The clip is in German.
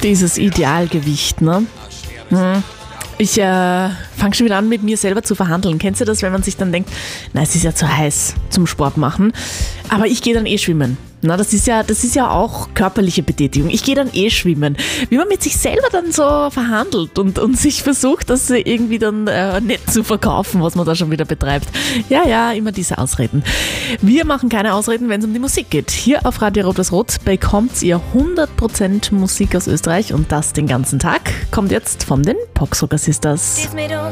Dieses Idealgewicht, ne? Ich fange schon wieder an, mit mir selber zu verhandeln. Kennst du das, wenn man sich dann denkt, na, es ist ja zu heiß zum Sport machen, aber ich gehe dann schwimmen. Na, das ist ja auch körperliche Betätigung. Ich gehe dann schwimmen. Wie man mit sich selber dann so verhandelt und sich versucht, das irgendwie dann nicht zu verkaufen, was man da schon wieder betreibt. Ja, immer diese Ausreden. Wir machen keine Ausreden, wenn es um die Musik geht. Hier auf Radio Rot bekommt ihr 100% Musik aus Österreich und das den ganzen Tag. Kommt jetzt von den Poxrocker Sisters.